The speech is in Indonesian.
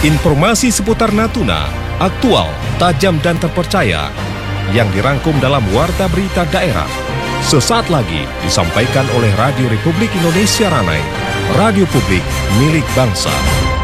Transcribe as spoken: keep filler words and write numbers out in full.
Informasi seputar Natuna, aktual, tajam dan terpercaya, yang dirangkum dalam Warta Berita Daerah. Sesaat lagi disampaikan oleh Radio Republik Indonesia Ranai, radio publik milik bangsa.